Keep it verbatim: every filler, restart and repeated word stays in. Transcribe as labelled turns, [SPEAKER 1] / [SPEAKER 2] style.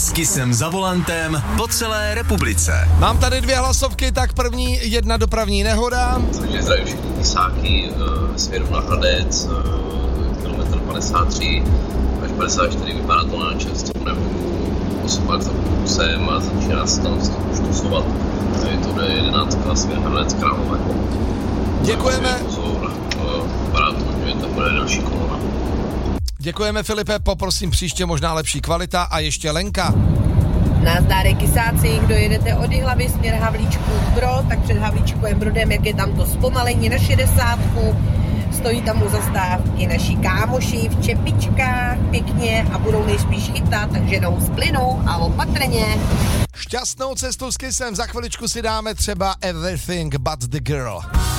[SPEAKER 1] S Kissem za volantem po celé republice.
[SPEAKER 2] Mám tady dvě hlasovky, tak první jedna dopravní nehoda.
[SPEAKER 3] Takže zdravím všichni Tisáky, směru na Hradec, kilometr padesát tři až padesát čtyři, vypadá to na čest, nebudu osobák za pokusem a začíná se tam z toho štusovat. Je to D jedenáct směr Hradec Králové.
[SPEAKER 2] Děkujeme.
[SPEAKER 3] Pozor, vypadá to, že to bude další kolona.
[SPEAKER 2] Děkujeme, Filipe, poprosím příště možná lepší kvalita a ještě Lenka.
[SPEAKER 4] Nazdárek Kisáci, kdo jedete od Jihlavy směr Havlíčků Brod, tak před Havlíčkovým Brodem, jak je tam to zpomalení na šedesátku, stojí tam u zastávky naši kámoši v čepičkách pěkně a budou nejspíš chytat, takže jdou s plynou a opatrně.
[SPEAKER 2] Šťastnou cestu s Kissem, za chviličku si dáme třeba Everything But The Girl.